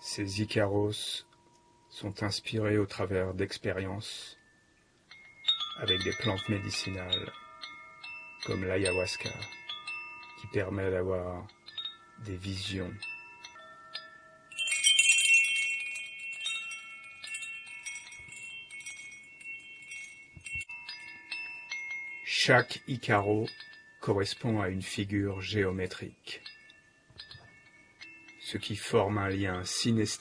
Ces Icaros sont inspirés au travers d'expériences avec des plantes médicinales comme l'ayahuasca qui permet d'avoir des visions. Chaque Icaro correspond à une figure géométrique, ce qui forme un lien synesthésique